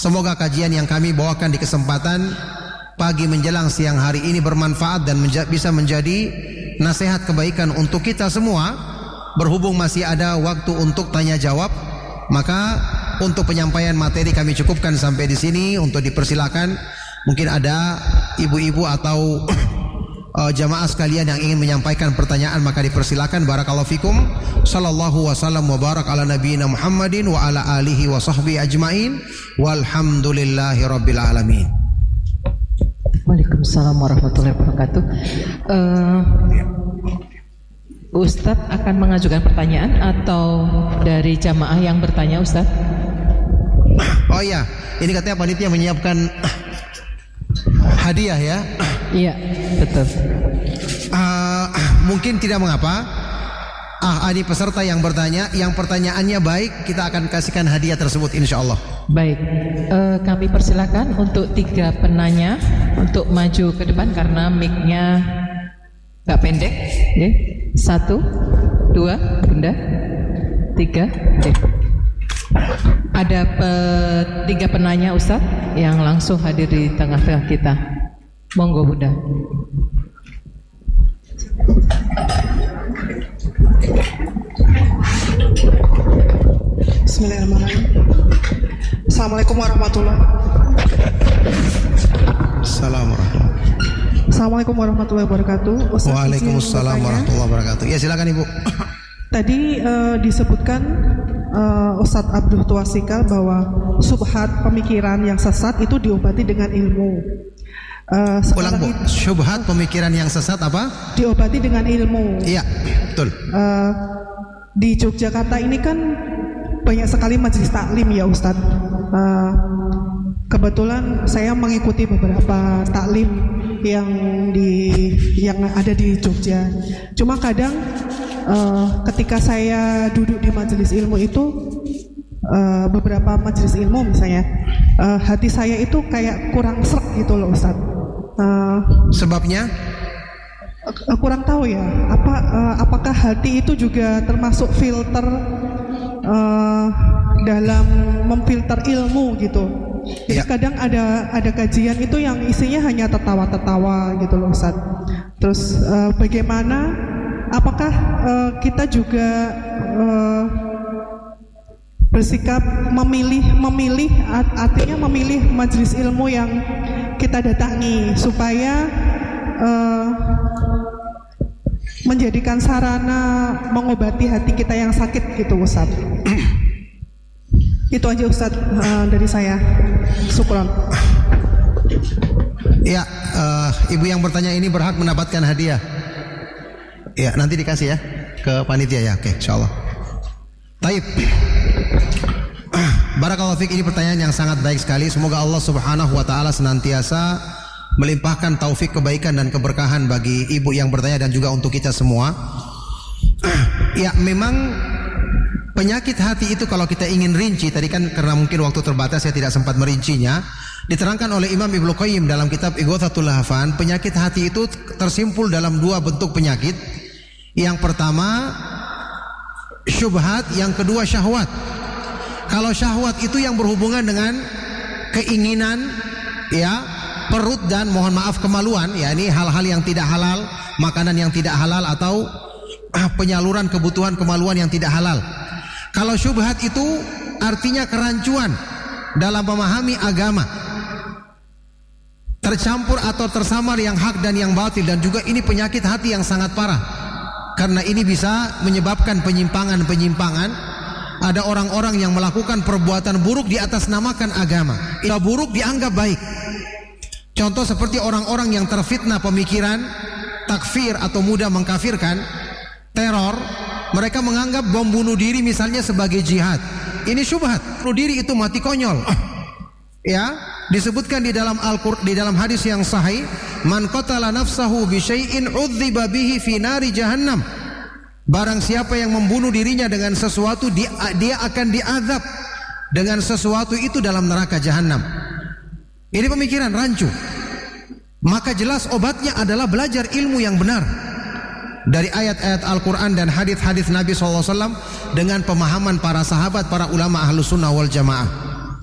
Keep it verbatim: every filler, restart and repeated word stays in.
Semoga kajian yang kami bawakan di kesempatan pagi menjelang siang hari ini bermanfaat dan menja- bisa menjadi nasihat kebaikan untuk kita semua. Berhubung masih ada waktu untuk tanya jawab, maka untuk penyampaian materi kami cukupkan sampai di sini. Untuk dipersilakan, mungkin ada ibu-ibu atau uh, jamaah sekalian yang ingin menyampaikan pertanyaan, maka dipersilakan. Barakallahu fikum. Sallallahu wasallam wa barak ala nabiyina Muhammadin wa ala alihi wa sahbihi ajmain. Walhamdulillahi rabbil alamin. Waalaikumsalam warahmatullahi wabarakatuh. uh, Ustadz akan mengajukan pertanyaan atau dari jamaah yang bertanya, Ustadz? Oh iya, ini katanya panitia menyiapkan hadiah ya? Iya, betul. Uh, mungkin tidak mengapa. Ah, ini peserta yang bertanya, yang pertanyaannya baik, kita akan kasihkan hadiah tersebut insya Allah. Baik, uh, kami persilakan untuk tiga penanya untuk maju ke depan karena mic-nya nggak pendek. Okay. Satu, dua, Bunda, tiga. Okay. Ada pe, tiga penanya Ustadz yang langsung hadir di tengah-tengah kita. Monggo Bunda. Bismillahirrahmanirrahim. Assalamualaikum warahmatullahi wabarakatuh. Assalamualaikum warahmatullahi wabarakatuh. Waalaikumsalam warahmatullahi wabarakatuh. Ya, silakan Ibu. Tadi uh, disebutkan uh, Ustadz Abdul Tuasikal bahwa subhat pemikiran yang sesat itu diobati dengan ilmu. Uh, Ulang Bu, syubhat pemikiran yang sesat apa? Diobati dengan ilmu. Iya, betul. Uh, di Yogyakarta ini kan banyak sekali majelis taklim ya Ustadz. Uh, kebetulan saya mengikuti beberapa taklim yang di yang ada di Jogja. Cuma kadang uh, ketika saya duduk di majelis ilmu itu uh, beberapa majelis ilmu misalnya, uh, hati saya itu kayak kurang srek gitu loh Ustadz. Uh, Sebabnya? Uh, kurang tahu ya. Apa uh, apakah hati itu juga termasuk filter uh, dalam memfilter ilmu gitu? Jadi ya. Kadang ada ada kajian itu yang isinya hanya tertawa-tertawa gitu loh Ustaz. Terus uh, bagaimana? Apakah uh, kita juga uh, bersikap memilih memilih artinya memilih majelis ilmu yang kita datangi supaya uh, menjadikan sarana mengobati hati kita yang sakit gitu Ustaz. Itu aja Ustaz uh, dari saya. Syukran. Ya, uh, ibu yang bertanya ini berhak mendapatkan hadiah. Ya, nanti dikasih ya ke panitia ya. Oke, insyaallah. Taib. Barakallahu fiik, ini pertanyaan yang sangat baik sekali. Semoga Allah Subhanahu wa taala senantiasa melimpahkan taufik kebaikan dan keberkahan bagi ibu yang bertanya dan juga untuk kita semua. Ya, memang penyakit hati itu kalau kita ingin rinci, tadi kan karena mungkin waktu terbatas saya tidak sempat merincinya. Diterangkan oleh Imam Ibnu Qayyim dalam kitab Ighatsatul Lahfan, penyakit hati itu tersimpul dalam dua bentuk penyakit. Yang pertama syubhat, yang kedua syahwat. Kalau syahwat itu yang berhubungan dengan keinginan, ya, perut dan mohon maaf kemaluan, ya, ini hal-hal yang tidak halal, makanan yang tidak halal atau ah, penyaluran kebutuhan kemaluan yang tidak halal. Kalau syubhat itu artinya kerancuan dalam memahami agama, tercampur atau tersamar yang hak dan yang batil, dan juga ini penyakit hati yang sangat parah karena ini bisa menyebabkan penyimpangan-penyimpangan. Ada orang-orang yang melakukan perbuatan buruk di atas namakan agama. Itu buruk dianggap baik. Contoh seperti orang-orang yang terfitnah pemikiran takfir atau mudah mengkafirkan, teror, mereka menganggap bom bunuh diri misalnya sebagai jihad. Ini syubhat. Bunuh diri itu mati konyol. Ya, disebutkan di dalam Al-Qur'an, di dalam hadis yang sahih, man qatala nafsahu bi syai'in udziba bihi fi nari jahannam. Barang siapa yang membunuh dirinya dengan sesuatu, dia, dia akan diazab dengan sesuatu itu dalam neraka jahanam. Ini pemikiran rancu. Maka jelas obatnya adalah belajar ilmu yang benar dari ayat-ayat Al-Quran dan hadis-hadis Nabi shallallahu alaihi wasallam dengan pemahaman para sahabat, para ulama ahlus sunnah wal jamaah.